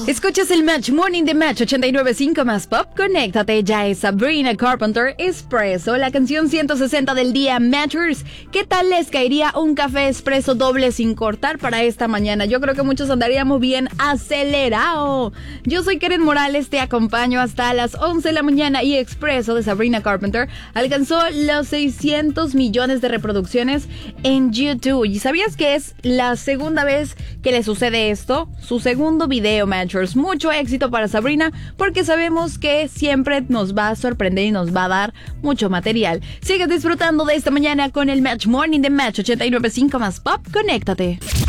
Escuchas el Match Morning de Match 89.5 más Pop. Conéctate, ya es Sabrina Carpenter, Espresso, la canción 160 del día. Matchers, ¿qué tal les caería un café espresso doble sin cortar para esta mañana? Yo creo que muchos andaríamos bien acelerados. Yo soy Karen Morales, te acompaño hasta las 11 de la mañana y Espresso de Sabrina Carpenter alcanzó los 600 millones de reproducciones en YouTube. ¿Y sabías que es la segunda vez que le sucede esto? Su segundo video, Matchers. Mucho éxito para Sabrina porque sabemos que siempre nos va a sorprender y nos va a dar mucho material. Sigue disfrutando de esta mañana con el Match Morning de Match 89.5 más Pop. Conéctate.